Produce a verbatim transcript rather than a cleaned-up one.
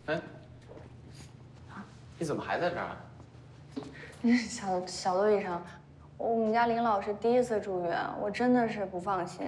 哎，你怎么还在这儿啊？ 小小陆医生，我们家林老师第一次住院，我真的是不放心。